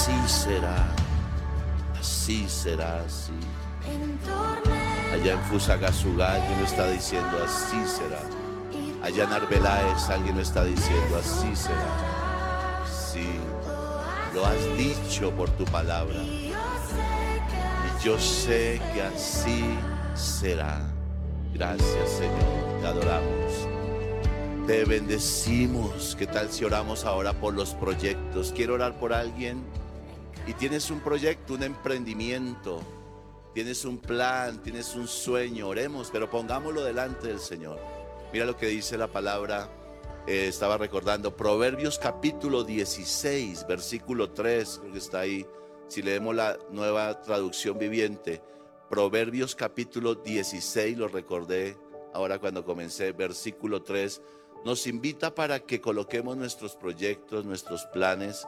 así será, así será, así. Allá en Fusagasugá alguien lo está diciendo, así será. Allá en Arbeláez alguien lo está diciendo, así será. Sí, lo has dicho por tu palabra. Y yo sé que así será. Gracias, Señor, te adoramos. Te bendecimos. ¿Qué tal si oramos ahora por los proyectos? Quiero orar por alguien y tienes un proyecto, un emprendimiento, tienes un plan, tienes un sueño. Oremos, pero pongámoslo delante del Señor. Mira lo que dice la palabra. Estaba recordando Proverbios capítulo 16, versículo 3, creo que está ahí. Si leemos la nueva traducción viviente, Proverbios capítulo 16, lo recordé ahora cuando comencé, versículo 3, nos invita para que coloquemos nuestros proyectos, nuestros planes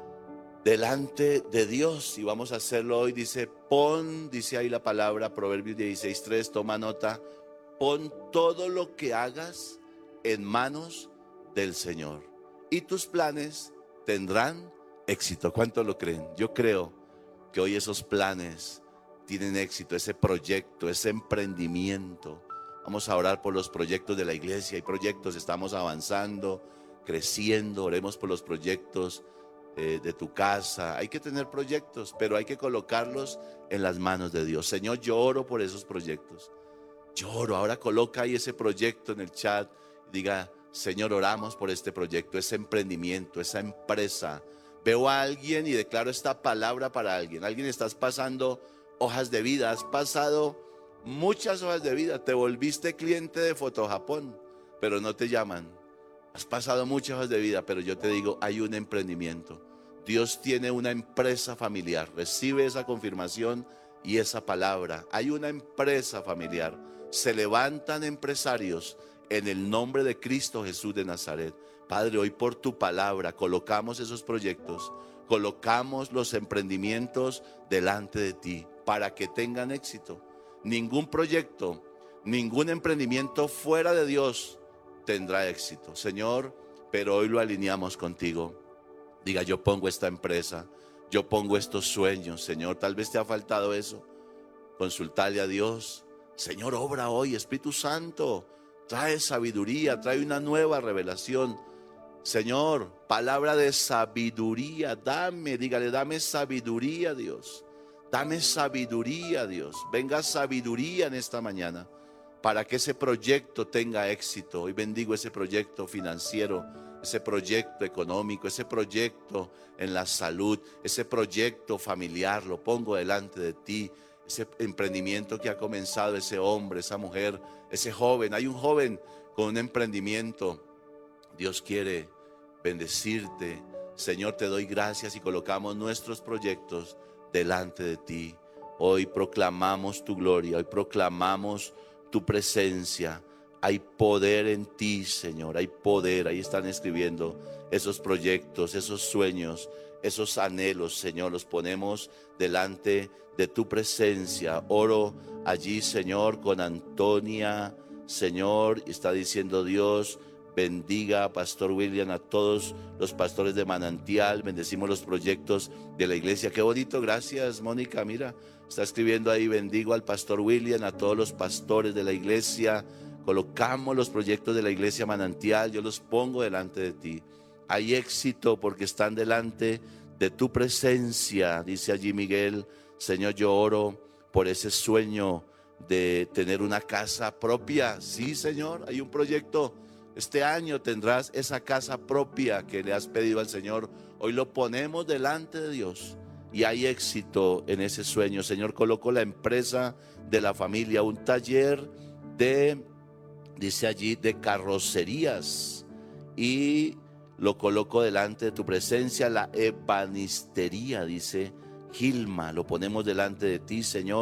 delante de Dios, y vamos a hacerlo hoy. Dice, dice ahí la palabra, Proverbios 16, 3, toma nota, pon todo lo que hagas en manos del Señor y tus planes tendrán éxito. ¿Cuántos lo creen? Yo creo que hoy esos planes tienen éxito, ese proyecto, ese emprendimiento. Vamos a orar por los proyectos de la iglesia. Hay proyectos, estamos avanzando, creciendo. Oremos por los proyectos de tu casa. Hay que tener proyectos, pero hay que colocarlos en las manos de Dios. Señor, yo oro por esos proyectos. Yo oro. Ahora coloca ahí ese proyecto en el chat. Diga, Señor, oramos por este proyecto, ese emprendimiento, esa empresa. Veo a alguien y declaro esta palabra para alguien. Alguien, estás pasando hojas de vida, has pasado muchas hojas de vida. Te volviste cliente de Fotojapón, pero no te llaman. Has pasado muchas hojas de vida, pero yo te digo, hay un emprendimiento. Dios tiene una empresa familiar. Recibe esa confirmación y esa palabra. Hay una empresa familiar. Se levantan empresarios en el nombre de Cristo Jesús de Nazaret. Padre, hoy por tu palabra colocamos esos proyectos, colocamos los emprendimientos delante de ti para que tengan éxito. Ningún proyecto, ningún emprendimiento fuera de Dios tendrá éxito, Señor, pero hoy lo alineamos contigo. Diga, yo pongo esta empresa, yo pongo estos sueños, Señor. Tal vez te ha faltado eso. Consultarle a Dios. Señor, obra hoy, Espíritu Santo, trae sabiduría, trae una nueva revelación. Señor, palabra de sabiduría, dígale, dame sabiduría, Dios. Dame sabiduría, Dios. Venga sabiduría en esta mañana para que ese proyecto tenga éxito. Hoy bendigo ese proyecto financiero, ese proyecto económico, ese proyecto en la salud, ese proyecto familiar, lo pongo delante de ti. Ese emprendimiento que ha comenzado ese hombre, esa mujer, ese joven. Hay un joven con un emprendimiento. Dios quiere bendecirte. Señor, te doy gracias y colocamos nuestros proyectos delante de ti. Hoy proclamamos tu gloria, hoy proclamamos tu presencia. Hay poder en ti, Señor, hay poder. Ahí están escribiendo esos proyectos, esos sueños, esos anhelos, Señor, los ponemos delante de tu presencia. Oro allí, Señor, con Antonia, Señor, está diciendo Dios, bendiga a Pastor William, a todos los pastores de Manantial. Bendecimos los proyectos de la iglesia. Qué bonito, gracias, Mónica. Mira, está escribiendo ahí, bendigo al Pastor William, a todos los pastores de la iglesia. Colocamos los proyectos de la iglesia Manantial, yo los pongo delante de ti. Hay éxito porque están delante de tu presencia, dice allí Miguel. Señor, yo oro por ese sueño de tener una casa propia. Sí, Señor, hay un proyecto. Este año tendrás esa casa propia que le has pedido al Señor. Hoy lo ponemos delante de Dios y hay éxito en ese sueño. Señor, coloco la empresa de la familia, un taller dice allí, de carrocerías, y lo coloco delante de tu presencia. La ebanistería, dice Gilma, lo ponemos delante de ti, Señor.